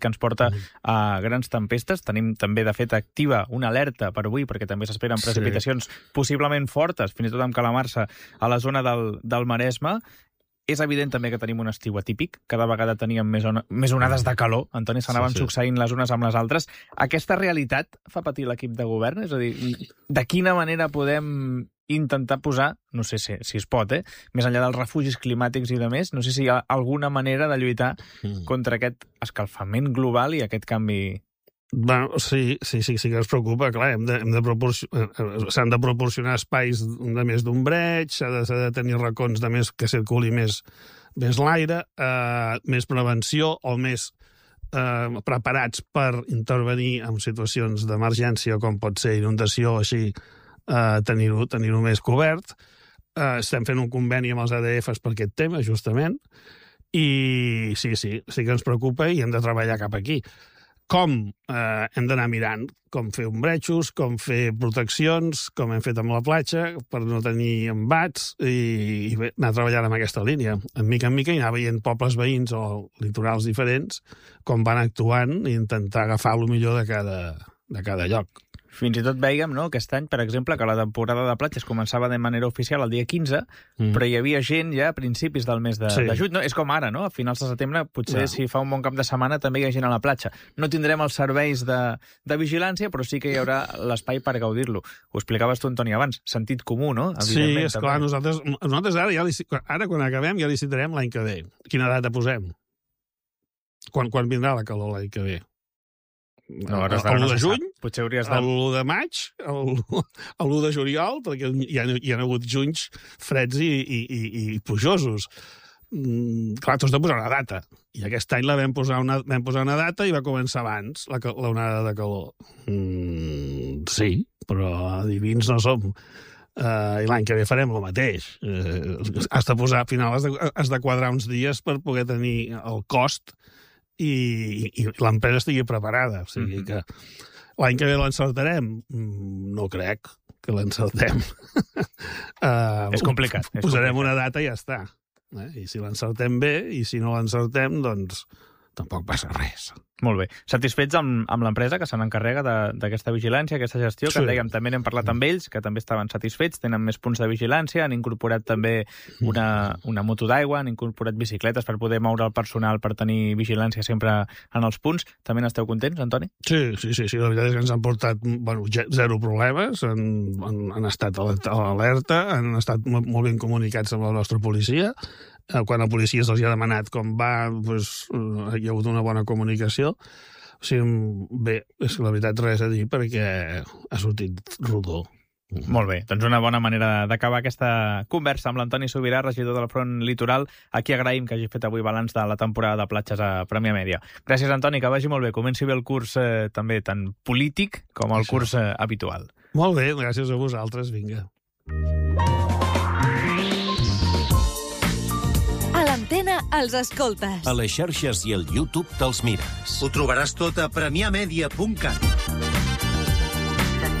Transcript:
que ens porta a grans tempestes. Tenim també, de fet, activa una alerta per avui, perquè també s'esperen precipitacions possiblement fortes, fins i tot amb calamarsa a la zona del Maresme. És evident també que tenim un estiu atípic. Cada vegada teníem més onades de calor. Antoni, s'anaven succeint les unes amb les altres. Aquesta realitat fa patir l'equip de govern? És a dir, de quina manera podem intentar posar, no sé si es pot, més enllà dels refugis climàtics i de més, no sé si hi ha alguna manera de lluitar contra aquest escalfament global i aquest canvi... Bueno, sí que ens preocupa, clar, s'han de proporcionar espais de més d'ombreig, s'ha de tenir racons de més que circuli més l'aire, més prevenció o més preparats per intervenir en situacions d'emergència, com pot ser inundació, així tenir-ho més cobert. Estem fent un conveni amb els ADFs per aquest tema, justament, i sí que ens preocupa i hem de treballar cap aquí. Com hem d'anar mirant com fer ombrejos, com fer proteccions, com hem fet amb la platja, per no tenir embats i bé, anar treballant amb aquesta línia. En mica i anar veient pobles veïns o litorals diferents com van actuant i intentar agafar el millor de cada lloc. Fins i tot veiem, no, aquest any, per exemple, que la temporada de platges començava de manera oficial el dia 15, però hi havia gent ja a principis del mes de juny. No? És com ara, no? A finals de setembre, potser si fa un bon cap de setmana també hi ha gent a la platja. No tindrem els serveis de vigilància, però sí que hi haurà l'espai per gaudir-lo. Ho explicaves tu, Antoni, abans. Sentit comú, no? Sí, esclar, nosaltres ara quan acabem ja li citarem l'any que ve. Quina data posem? Quan vindrà la calor l'any que ve? No, l'1 de juny, l'1 de maig, l'1 de juliol, perquè hi ha hagut junys freds i plujosos. Clar, tu has de posar una data. I aquest any vam posar una data i va començar abans, l'onada de calor. Sí, però adivins no som. I l'any que ve farem el mateix. Has de posar, al final, has de quadrar uns dies per poder tenir el cost i l'empresa estigui preparada. O sigui que l'any que ve l'encertarem? No crec que l'encertem. És complicat. Posarem una data i ja està. I si l'encertem bé, i si no l'encertem, doncs tampoc passa res. Molt bé. Satisfets amb l'empresa que se n'encarrega d'aquesta vigilància, aquesta gestió, que dèiem, també n'hem parlat amb ells, que també estaven satisfets, tenen més punts de vigilància, han incorporat també una moto d'aigua, han incorporat bicicletes per poder moure el personal per tenir vigilància sempre en els punts. També n'esteu contents, Antoni? Sí, la veritat és que ens han portat zero problemes, han estat a l'alerta, han estat molt ben comunicats amb la nostra policia. Quan la policia se'ls ha demanat com va, hi ha hagut una bona comunicació. O sigui, bé, és que la veritat res a dir perquè ha sortit rodó. Molt bé, doncs una bona manera d'acabar aquesta conversa amb l'Antoni Sobirà, regidor del Front Litoral, a qui agraïm que hagi fet avui balanç de la temporada de platges a Premià Mèdia. Gràcies, Antoni, que vagi molt bé. Comenci bé el curs també tan polític com el curs habitual. Molt bé, gràcies a vosaltres, vinga. A l'antena els escoltes. A les xarxes i al YouTube te'ls mires. Ho trobaràs tot a premiamedia.cat.